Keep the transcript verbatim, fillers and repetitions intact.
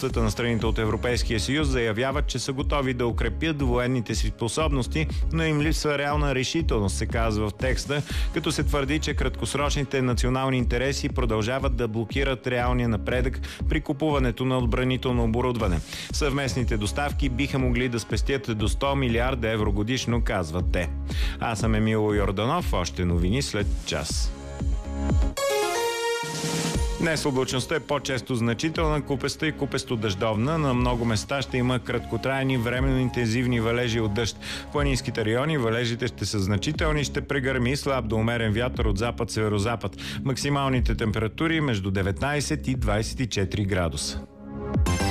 правителствата на страните от Европейския съюз заявяват, че са готови да укрепят военните си способности, но им липсва реална решителност, се казва в текста, като се твърди, че краткосрочните национални интереси продължават да блокират реалния напредък при купуването на отбранително оборудване. Съвместните доставки биха могли да спестят до сто милиарда евро годишно, казват те. Аз съм Емил Йорданов, още новини след час. Днес облачността е по-често значителна, купеста и купесто-дъждовна. На много места ще има краткотрайни, временно интензивни валежи от дъжд. В планинските райони валежите ще са значителни, ще прегърми слаб до умерен вятър от запад-северозапад. Максималните температури между деветнайсет и двайсет и четири градуса.